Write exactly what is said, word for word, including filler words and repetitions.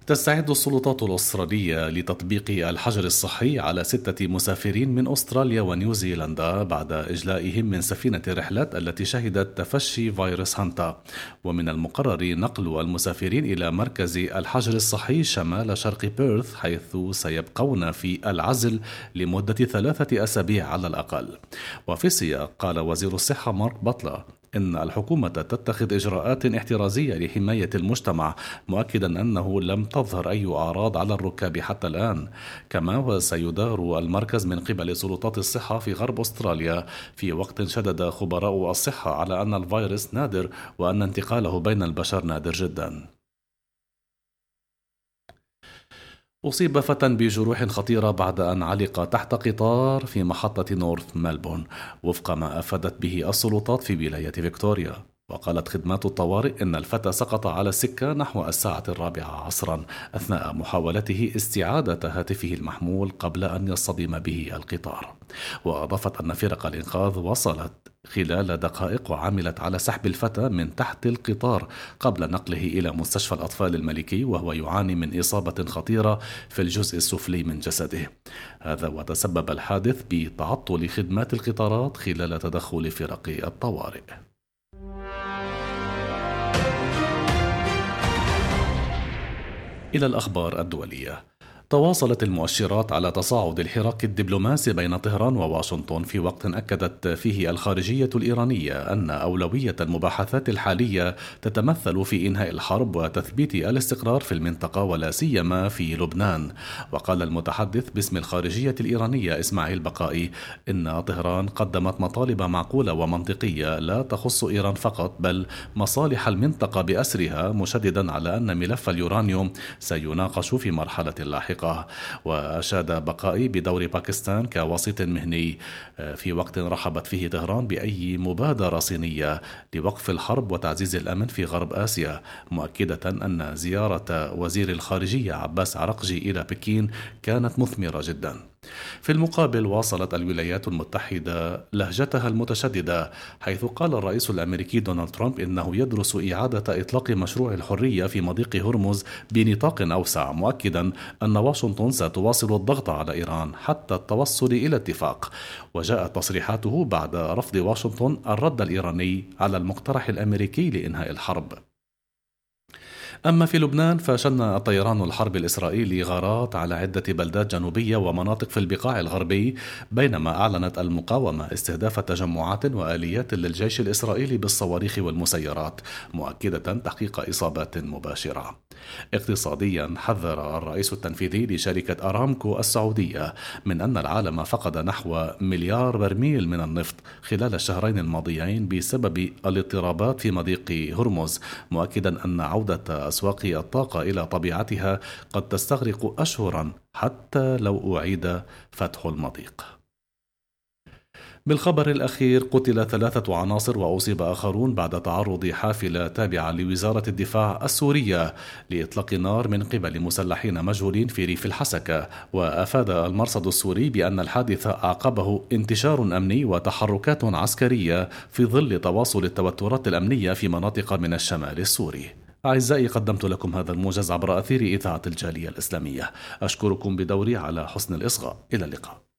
تستعد السلطات الأسترالية لتطبيق الحجر الصحي على ستة مسافرين من أستراليا ونيوزيلندا بعد إجلائهم من سفينة الرحلات التي شهدت تفشي فيروس هانتا. ومن المقرر نقل المسافرين إلى مركز الحجر الصحي شمال شرق بيرث، حيث سيبقون في العزل لمدة ثلاثة أسابيع على الأقل. وفي السياق قال وزير الصحة مارك باتلر إن الحكومة تتخذ إجراءات احترازية لحماية المجتمع، مؤكدا أنه لم تظهر أي أعراض على الركاب حتى الآن. كما وسيدار المركز من قبل سلطات الصحة في غرب أستراليا، في وقت شدد خبراء الصحة على أن الفيروس نادر وأن انتقاله بين البشر نادر جدا. أصيب فتى بجروح خطيرة بعد أن علق تحت قطار في محطة نورث ملبورن، وفق ما أفادت به السلطات في ولاية فيكتوريا. وقالت خدمات الطوارئ إن الفتى سقط على السكة نحو الساعة الرابعة عصرا أثناء محاولته استعادة هاتفه المحمول قبل أن يصطدم به القطار. وأضافت أن فرق الإنقاذ وصلت خلال دقائق وعملت على سحب الفتى من تحت القطار قبل نقله إلى مستشفى الأطفال الملكي، وهو يعاني من إصابة خطيرة في الجزء السفلي من جسده. هذا وتسبب الحادث بتعطل خدمات القطارات خلال تدخل فرق الطوارئ. إلى الأخبار الدولية. تواصلت المؤشرات على تصاعد الحراك الدبلوماسي بين طهران وواشنطن، في وقت أكدت فيه الخارجية الإيرانية أن أولوية المباحثات الحالية تتمثل في إنهاء الحرب وتثبيت الاستقرار في المنطقة ولا سيما في لبنان. وقال المتحدث باسم الخارجية الإيرانية إسماعيل بقائي إن طهران قدمت مطالب معقولة ومنطقية لا تخص إيران فقط بل مصالح المنطقة بأسرها، مشددا على أن ملف اليورانيوم سيناقش في مرحلة لاحقة. وأشاد بقائي بدور باكستان كوسيط مهني، في وقت رحبت فيه طهران بأي مبادرة صينية لوقف الحرب وتعزيز الأمن في غرب آسيا، مؤكدة أن زيارة وزير الخارجية عباس عرقجي إلى بكين كانت مثمرة جدا. في المقابل واصلت الولايات المتحدة لهجتها المتشددة، حيث قال الرئيس الأمريكي دونالد ترامب إنه يدرس إعادة إطلاق مشروع الحرية في مضيق هرمز بنطاق أوسع، مؤكدا أن واشنطن ستواصل الضغط على إيران حتى التوصل إلى اتفاق. وجاءت تصريحاته بعد رفض واشنطن الرد الإيراني على المقترح الأمريكي لإنهاء الحرب. أما في لبنان فشن الطيران الحرب الإسرائيلي غارات على عدة بلدات جنوبية ومناطق في البقاع الغربي، بينما أعلنت المقاومة استهداف تجمعات وآليات للجيش الإسرائيلي بالصواريخ والمسيرات، مؤكدة تحقيق إصابات مباشرة. اقتصاديا، حذر الرئيس التنفيذي لشركة أرامكو السعودية من أن العالم فقد نحو مليار برميل من النفط خلال الشهرين الماضيين بسبب الاضطرابات في مضيق هرمز، مؤكدا أن عودة أسواق الطاقة إلى طبيعتها قد تستغرق أشهرا حتى لو أعيد فتح المضيق. بالخبر الأخير، قتل ثلاثة عناصر وأصيب آخرون بعد تعرض حافلة تابعة لوزارة الدفاع السورية لإطلاق نار من قبل مسلحين مجهولين في ريف الحسكة. وأفاد المرصد السوري بأن الحادث أعقبه انتشار أمني وتحركات عسكرية في ظل تواصل التوترات الأمنية في مناطق من الشمال السوري. أعزائي، قدمت لكم هذا الموجز عبر أثير إذاعة الجالية الإسلامية. أشكركم بدوري على حسن الإصغاء. إلى اللقاء.